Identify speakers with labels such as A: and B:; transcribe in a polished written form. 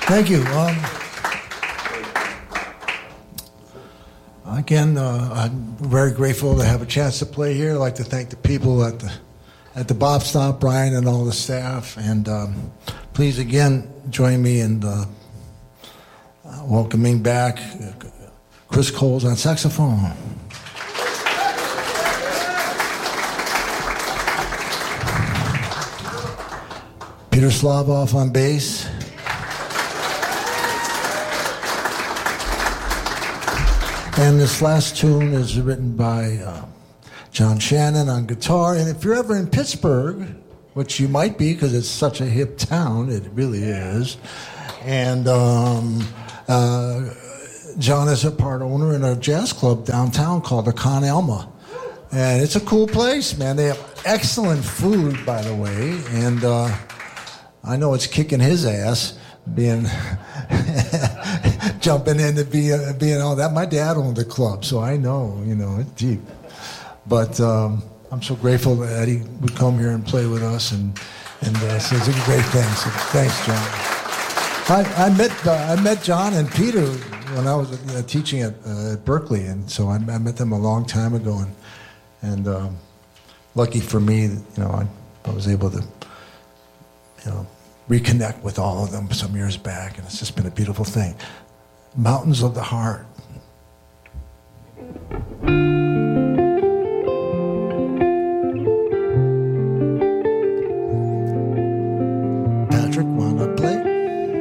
A: Thank you. Again, I'm very grateful to have a chance to play here. I'd like to thank the people at the Bop Stop, Brian and all the staff. And please, again, join me in welcoming back Chris Coles on saxophone. Peter Slavoff on bass. And this last tune is written by John Shannon on guitar. And if you're ever in Pittsburgh, which you might be because it's such a hip town, it really is. And John is a part owner in a jazz club downtown called the Con Alma. And it's a cool place, man. They have excellent food, by the way. And I know it's kicking his ass being jumping in to being all that. My dad owned the club, so I know, it's deep. But I'm so grateful that he would come here and play with us, and so it's a great thing. So thanks, John. I met John and Peter when I was teaching at Berkeley, and so I met them a long time ago, and lucky for me, I was able to, reconnect with all of them some years back, and it's just been a beautiful thing. Mountains of the Heart.